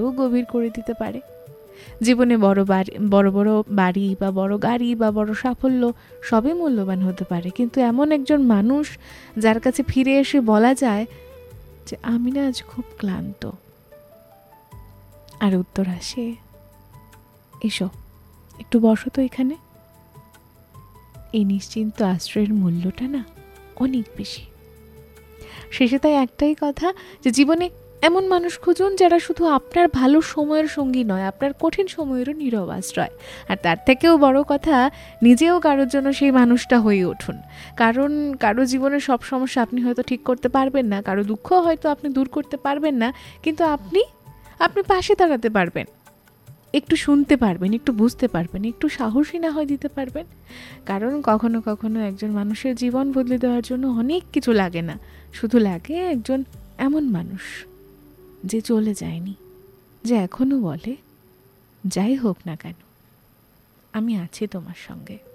আরও গভীর করে দিতে পারে। জীবনে বড় বড় বাড়ি বা বড় গাড়ি বা বড় সাফল্য সবই মূল্যবান হতে পারে, কিন্তু এমন একজন মানুষ যার কাছে ফিরে এসে বলা যায় যে আমি না আজ খুব ক্লান্ত, আর উত্তর আসে এসো একটু বসো তো এখানে, এই নিশ্চিন্ত আশ্রয়ের মূল্যটা না অনেক বেশি। শেষে তাই একটাই কথা, যে জীবনে এমন মানুষ খুঁজুন যারা শুধু আপনার ভালো সময়ের সঙ্গী নয়, আপনার কঠিন সময়েরও নীরব আশ্রয়। আর তার থেকেও বড় কথা, নিজেও কারোর জন্য সেই মানুষটা হয়ে উঠুন। কারণ কারো জীবনের সব সমস্যা আপনি হয়তো ঠিক করতে পারবেন না, কারো দুঃখ হয়তো আপনি দূর করতে পারবেন না, কিন্তু আপনি পাশে দাঁড়াতে পারবেন, একটু শুনতে পারবেন, একটু বুঝতে পারবেন, একটু সাহসী না হয় দিতে পারবেন। কারণ কখনো কখনো একজন মানুষের জীবন বদলে দেওয়ার জন্য অনেক কিছু লাগে না, শুধু লাগে একজন এমন মানুষ যে চলে যায়নি, যে এখনো বলে যাই হোক না কেন আমি আছি তোমার সঙ্গে।